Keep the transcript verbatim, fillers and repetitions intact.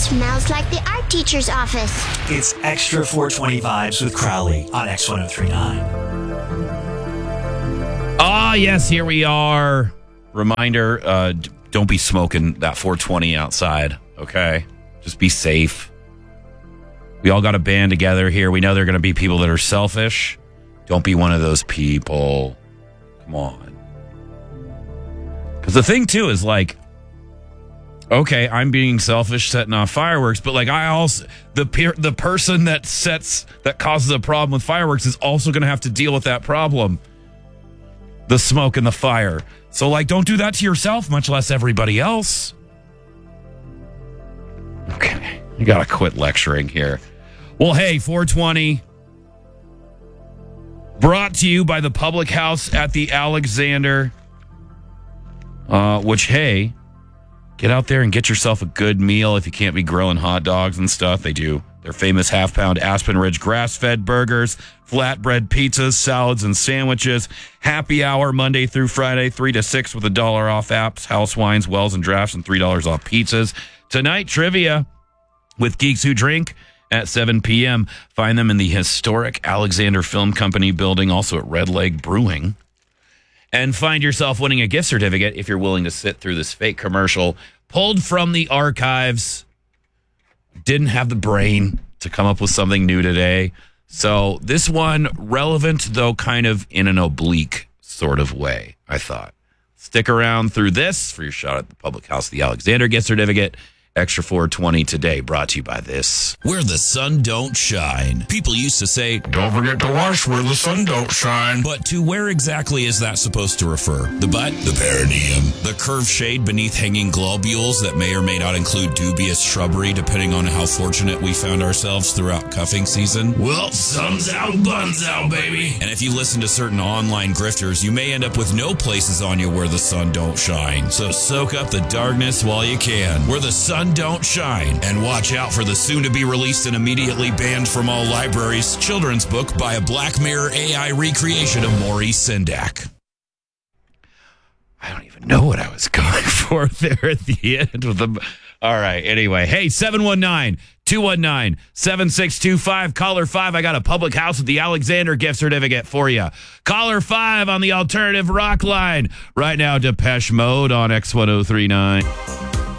Smells like the art teacher's office. It's Extra four twenty Vibes with Crowley on X ten thirty-nine. Ah, yes, here we are. Reminder, uh, d- don't be smoking that four twenty outside, okay? Just be safe. We all got to band together here. We know there are going to be people that are selfish. Don't be one of those people. Come on. Because the thing, too, is like, okay, I'm being selfish setting off fireworks, but like I also, the per, the person that sets, that causes a problem with fireworks is also going to have to deal with that problem. The smoke and the fire. So like, don't do that to yourself, much less everybody else. Okay, you got to quit lecturing here. Well, hey, four twenty. Brought to you by the Public House at the Alexander. Uh, which, hey, get out there and get yourself a good meal if you can't be grilling hot dogs and stuff. They do their famous half-pound Aspen Ridge grass-fed burgers, flatbread pizzas, salads, and sandwiches. Happy hour Monday through Friday, three to six with a dollar off apps, house wines, wells, and drafts, and three dollars off pizzas. Tonight, trivia with Geeks Who Drink at seven p.m. Find them in the historic Alexander Film Company building, also at Red Leg Brewing. And find yourself winning a gift certificate if you're willing to sit through this fake commercial pulled from the archives. Didn't have the brain to come up with something new today. So this one, relevant, though kind of in an oblique sort of way, I thought. Stick around through this for your shot at the Public House of the Alexander gift certificate. Extra four twenty today, brought to you by this. Where the sun don't shine. People used to say, don't forget to wash where the sun don't shine. But to where exactly is that supposed to refer? The butt? The perineum? The curved shade beneath hanging globules that may or may not include dubious shrubbery, depending on how fortunate we found ourselves throughout cuffing season? Well, sun's out, buns out, baby. And if you listen to certain online grifters, you may end up with no places on you where the sun don't shine. So soak up the darkness while you can. Where the sun don't shine. And watch out for the soon-to-be released and immediately banned from all libraries children's book by a Black Mirror A I recreation of Maurice Sendak. I don't even know what I was going for there at the end with them. All right. Anyway, hey, seven one nine, two one nine, seven six two five. Caller five. I got a Public House with the Alexander gift certificate for you. Caller five on the alternative rock line. Right now, Depeche Mode on X ten thirty-nine.